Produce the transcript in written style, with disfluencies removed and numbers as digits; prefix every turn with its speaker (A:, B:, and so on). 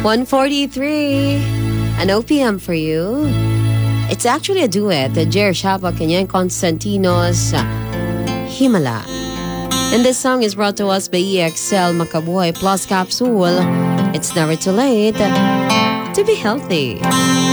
A: 1:43. An OPM for you. It's actually a duet. Jer Shapak and Yan Constantino's Himala. And this song is brought to us by EXL Makabuhay Plus Capsule. It's never too late to be healthy.